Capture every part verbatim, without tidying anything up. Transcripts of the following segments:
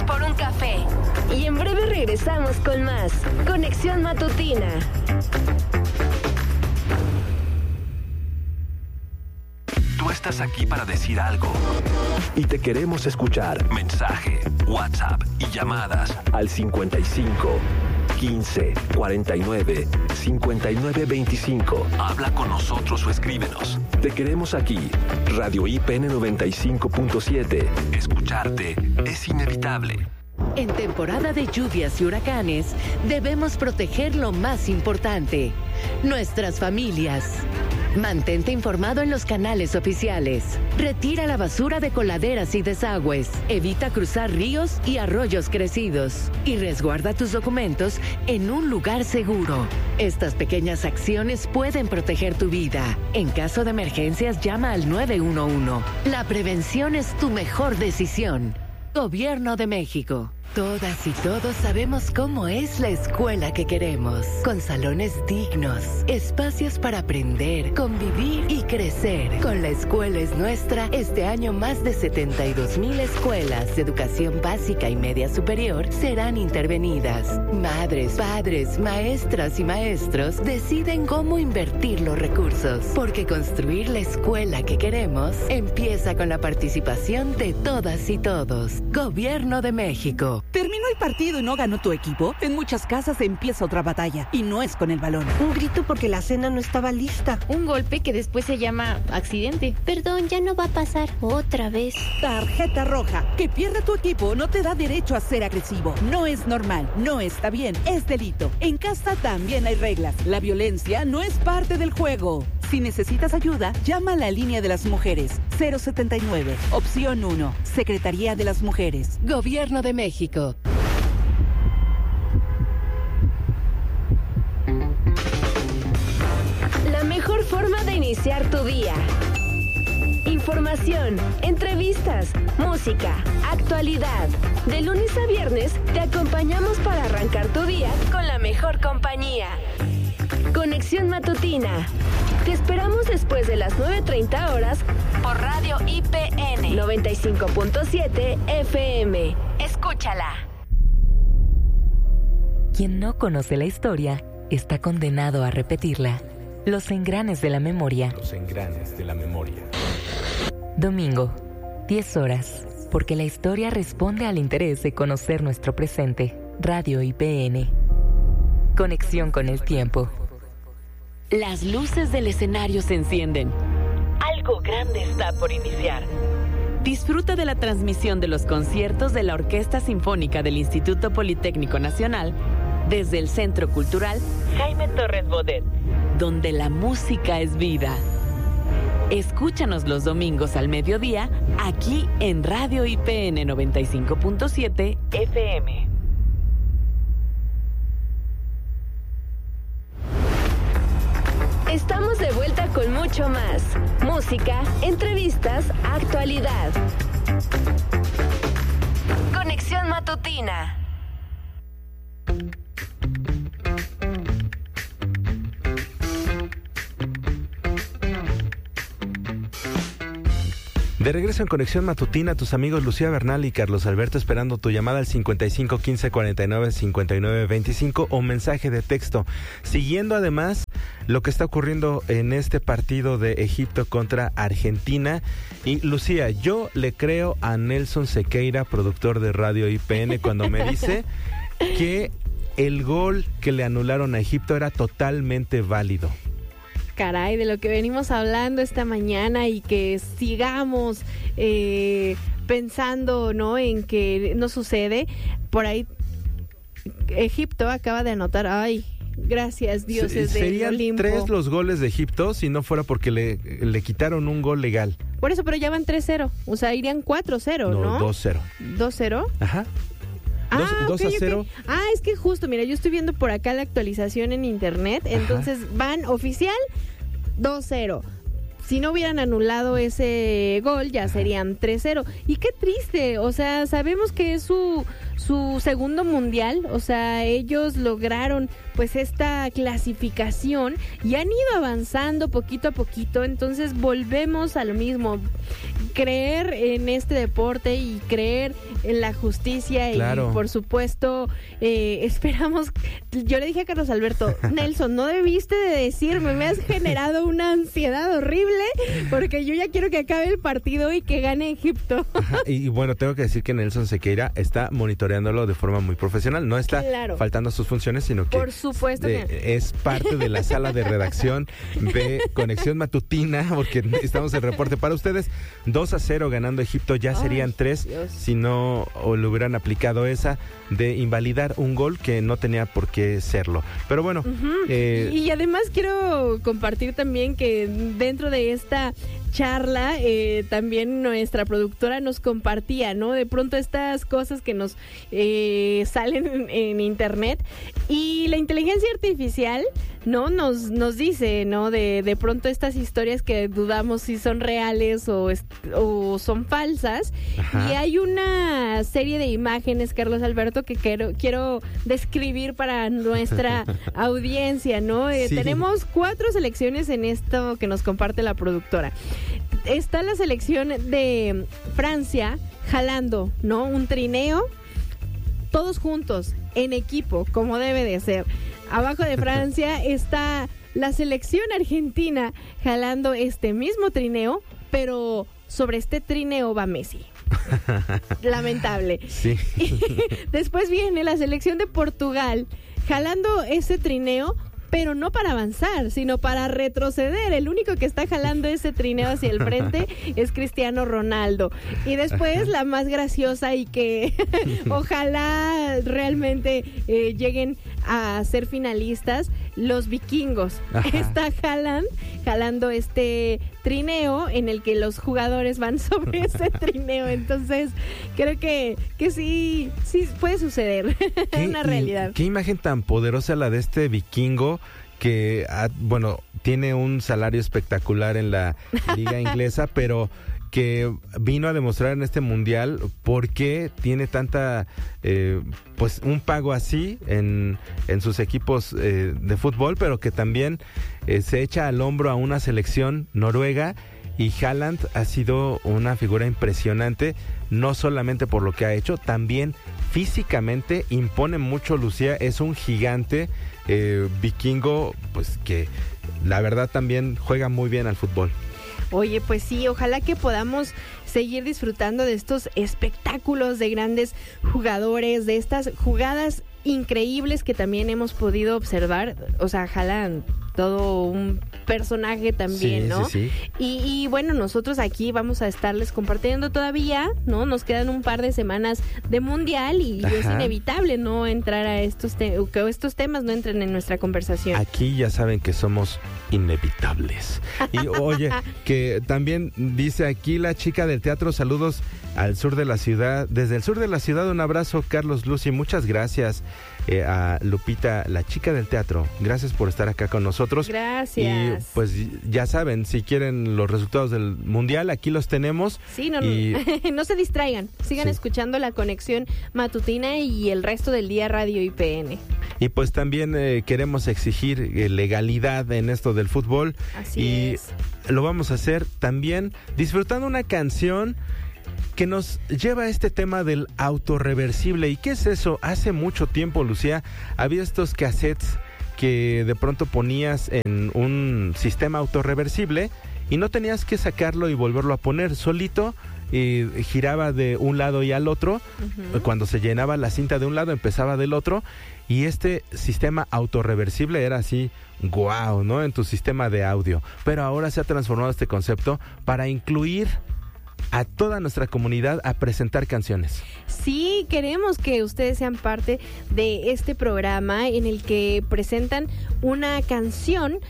por un café. Y en breve regresamos con más Conexión Matutina. Tú estás aquí para decir algo y te queremos escuchar. Mensaje, WhatsApp y llamadas al cincuenta y cinco, quince, cuarenta y nueve, cincuenta y nueve veinticinco. Habla con nosotros o escríbenos. Te queremos aquí. Radio I P N noventa y cinco punto siete. Escucharte es inevitable. En temporada de lluvias y huracanes, debemos proteger lo más importante: nuestras familias. Mantente informado en los canales oficiales. Retira la basura de coladeras y desagües. Evita cruzar ríos y arroyos crecidos. Y resguarda tus documentos en un lugar seguro. Estas pequeñas acciones pueden proteger tu vida. En caso de emergencias, llama al nueve uno uno. La prevención es tu mejor decisión. Gobierno de México. Todas y todos sabemos cómo es la escuela que queremos, con salones dignos, espacios para aprender, convivir y crecer. Con La Escuela es Nuestra, este año más de setenta y dos mil escuelas de educación básica y media superior serán intervenidas. Madres, padres, maestras y maestros deciden cómo invertir los recursos, porque construir la escuela que queremos empieza con la participación de todas y todos. Gobierno de México. ¿Terminó el partido y no ganó tu equipo? En muchas casas empieza otra batalla, y no es con el balón. Un grito porque la cena no estaba lista. Un golpe que después se llama accidente. Perdón, ya no va a pasar otra vez. Tarjeta roja. Que pierda tu equipo no te da derecho a ser agresivo. No es normal, no está bien, es delito. En casa también hay reglas. La violencia no es parte del juego. Si necesitas ayuda, llama a la línea de las mujeres. cero setenta y nueve, opción uno, Secretaría de las Mujeres. Gobierno de México. La mejor forma de iniciar tu día. Información, entrevistas, música, actualidad. De lunes a viernes te acompañamos para arrancar tu día con la mejor compañía. Conexión Matutina. Te esperamos después de las nueve treinta horas por Radio I P N noventa y cinco punto siete F M. Escúchala. Quien no conoce la historia está condenado a repetirla. Los engranes de la memoria. Los engranes de la memoria. Domingo, diez horas, porque la historia responde al interés de conocer nuestro presente. Radio I P N. Conexión con el tiempo. Las luces del escenario se encienden. Algo grande está por iniciar. Disfruta de la transmisión de los conciertos de la Orquesta Sinfónica del Instituto Politécnico Nacional desde el Centro Cultural Jaime Torres Bodet, donde la música es vida. Escúchanos los domingos al mediodía aquí en Radio I P N noventa y cinco punto siete F M. Estamos de vuelta con mucho más. Música, entrevistas, actualidad. Conexión Matutina. De regreso en Conexión Matutina, tus amigos Lucía Bernal y Carlos Alberto esperando tu llamada al cincuenta y cinco, quince, cuarenta y nueve, cincuenta y nueve veinticinco o mensaje de texto. Siguiendo además lo que está ocurriendo en este partido de Egipto contra Argentina. Y Lucía, yo le creo a Nelson Sequeira, productor de Radio I P N, cuando me dice que el gol que le anularon a Egipto era totalmente válido. Caray, de lo que venimos hablando esta mañana y que sigamos eh, pensando, ¿no?, en que no sucede. Por ahí Egipto acaba de anotar, ay, gracias dioses del Serían Olimpo. tres los goles de Egipto si no fuera porque le, le quitaron un gol legal. Por eso, pero ya van tres cero, o sea, irían cuatro cero, ¿no? No, dos cero. ¿dos cero? Ajá. Ah, dos okay, a cero. Okay. Ah, es que justo, mira, yo estoy viendo por acá la actualización en internet. Ajá. Entonces van oficial dos cero. si no hubieran anulado ese gol, ya serían tres cero. Y qué triste, o sea, sabemos que es su, su segundo mundial, o sea, ellos lograron pues esta clasificación y han ido avanzando poquito a poquito, entonces volvemos a lo mismo, creer en este deporte y creer en la justicia. Claro. Y por supuesto eh, esperamos, yo le dije a Carlos Alberto, Nelson, no debiste de decirme, me has generado una ansiedad horrible porque yo ya quiero que acabe el partido y que gane Egipto. Ajá, y, y bueno, tengo que decir que Nelson Sequeira está monitoreándolo de forma muy profesional, no está claro. faltando a sus funciones, sino que por supuesto de, que... es parte de la sala de redacción de Conexión Matutina, porque estamos en reporte para ustedes. Dos a cero ganando Egipto, ya serían tres si no o le hubieran aplicado esa de invalidar un gol que no tenía por qué serlo. Pero bueno. Uh-huh. eh, y, y además quiero compartir también que dentro de esta charla eh, también nuestra productora nos compartía, ¿no? De pronto estas cosas que nos eh, salen en, en internet y la inteligencia artificial, ¿no? Nos nos dice, ¿no? De, de pronto estas historias que dudamos si son reales o, o son falsas. Ajá. Y hay una serie de imágenes, Carlos Alberto, que quiero, quiero describir para nuestra audiencia, ¿no? Eh, sí. Tenemos cuatro selecciones en esto que nos comparte la productora. Está la selección de Francia jalando, ¿no? Un trineo, todos juntos, en equipo, como debe de ser. Abajo de Francia está la selección argentina jalando este mismo trineo, pero sobre este trineo va Messi. Lamentable. Sí. Y después viene la selección de Portugal jalando ese trineo, pero no para avanzar, sino para retroceder. El único que está jalando ese trineo hacia el frente es Cristiano Ronaldo. Y después la más graciosa y que ojalá realmente eh, lleguen a ser finalistas, los vikingos. Ajá. Está Haaland jalando este trineo en el que los jugadores van sobre ese trineo. Entonces creo que, que sí, sí puede suceder. Es una realidad. Qué imagen tan poderosa la de este vikingo que, ah, bueno, tiene un salario espectacular en la liga inglesa, pero que vino a demostrar en este mundial por qué tiene tanta, eh, pues un pago así en, en sus equipos eh, de fútbol, pero que también eh, se echa al hombro a una selección noruega. Y Haaland ha sido una figura impresionante, no solamente por lo que ha hecho, también físicamente impone mucho. Lucía, es un gigante eh, vikingo, pues que la verdad también juega muy bien al fútbol. Oye, pues sí, ojalá que podamos seguir disfrutando de estos espectáculos de grandes jugadores, de estas jugadas increíbles que también hemos podido observar. O sea, Haaland, todo un personaje también, sí, ¿no? Sí, sí. Y, y bueno, nosotros aquí vamos a estarles compartiendo todavía, ¿no? Nos quedan un par de semanas de mundial y Ajá. es inevitable no entrar a estos te- que estos temas no entren en nuestra conversación. Aquí ya saben que somos inevitables. Y oye, que también dice aquí la chica del teatro, saludos al sur de la ciudad, desde el sur de la ciudad, un abrazo, Carlos, Lucy, muchas gracias. Eh, a Lupita, la chica del teatro, gracias por estar acá con nosotros. Gracias. Y pues ya saben, si quieren los resultados del mundial, aquí los tenemos. Sí, no, y... no se distraigan, sigan sí. escuchando la Conexión Matutina y el resto del día Radio I P N. Y pues también eh, queremos exigir eh, legalidad en esto del fútbol. Así y es. Lo vamos a hacer también disfrutando una canción que nos lleva a este tema del autorreversible. ¿Y qué es eso? Hace mucho tiempo, Lucía, había estos cassettes que de pronto ponías en un sistema autorreversible y no tenías que sacarlo y volverlo a poner solito. Y giraba de un lado y al otro. Uh-huh. Cuando se llenaba la cinta de un lado, empezaba del otro. Y este sistema autorreversible era así, guau, ¿no? En tu sistema de audio. Pero ahora se ha transformado este concepto para incluir a toda nuestra comunidad a presentar canciones. Sí, queremos que ustedes sean parte de este programa en el que presentan una canción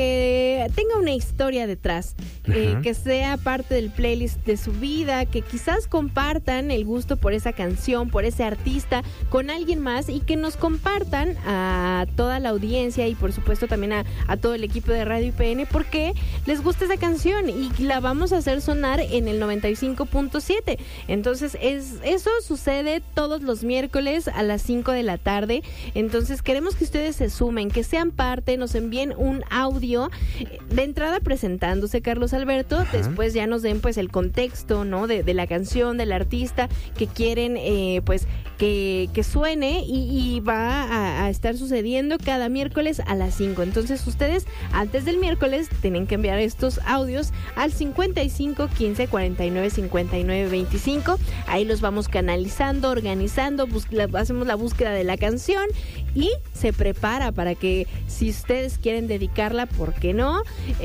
que tenga una historia detrás, eh, que sea parte del playlist de su vida, que quizás compartan el gusto por esa canción, por ese artista con alguien más y que nos compartan a toda la audiencia y por supuesto también a, a todo el equipo de Radio I P N porque les gusta esa canción y la vamos a hacer sonar en el noventa y cinco punto siete. Entonces es eso sucede todos los miércoles a las cinco de la tarde. Entonces queremos que ustedes se sumen, que sean parte, nos envíen un audio de entrada presentándose Carlos Alberto, ajá, después ya nos den pues el contexto, ¿no? De, de la canción, del artista que quieren eh, pues que, que suene y, y va a, a estar sucediendo cada miércoles a las cinco. Entonces ustedes antes del miércoles tienen que enviar estos audios al cincuenta y cinco, quince, cuarenta y nueve, cincuenta y nueve, veinticinco. Ahí los vamos canalizando, organizando, bus- la, hacemos la búsqueda de la canción y se prepara para que si ustedes quieren dedicarla, ¿por qué no?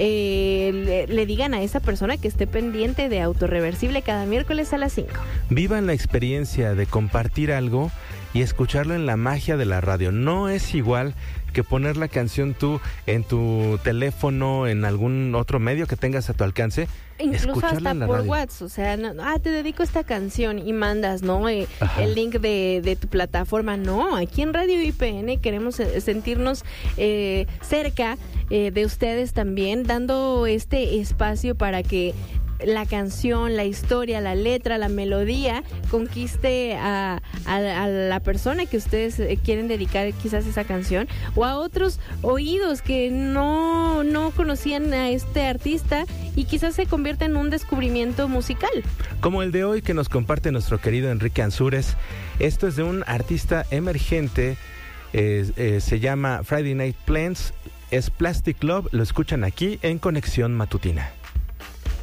Eh, le, le digan a esa persona que esté pendiente de Autorreversible cada miércoles a las cinco. Vivan la experiencia de compartir algo y escucharlo en la magia de la radio. No es igual que poner la canción tú en tu teléfono, en algún otro medio que tengas a tu alcance. Incluso hasta por radio. WhatsApp, o sea, no, ah, te dedico esta canción y mandas, ¿no? Eh, el link de, de tu plataforma. No, aquí en Radio I P N queremos sentirnos eh, cerca eh, de ustedes también, dando este espacio para que la canción, la historia, la letra, la melodía conquiste a, a, a la persona que ustedes quieren dedicar quizás esa canción o a otros oídos que no, no conocían a este artista y quizás se convierta en un descubrimiento musical. Como el de hoy que nos comparte nuestro querido Enrique Ansúrez. Esto es de un artista emergente, eh, eh, se llama Friday Night Plans, es Plastic Love, lo escuchan aquí en Conexión Matutina.